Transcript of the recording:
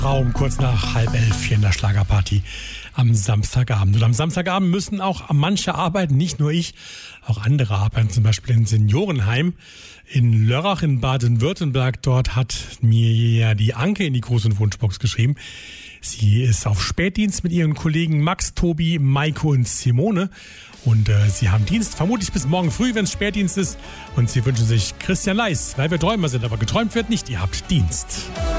Raum kurz nach 10:30 hier in der Schlagerparty am Samstagabend. Und am Samstagabend müssen auch manche arbeiten, nicht nur ich, auch andere arbeiten, zum Beispiel im Seniorenheim in Lörrach in Baden-Württemberg. Dort hat mir ja die Anke in die große Wunschbox geschrieben. Sie ist auf Spätdienst mit ihren Kollegen Max, Tobi, Maiko und Simone. Und sie haben Dienst, vermutlich bis morgen früh, wenn es Spätdienst ist. Und sie wünschen sich Christian Leis, weil wir Träumer sind. Aber geträumt wird nicht, ihr habt Dienst.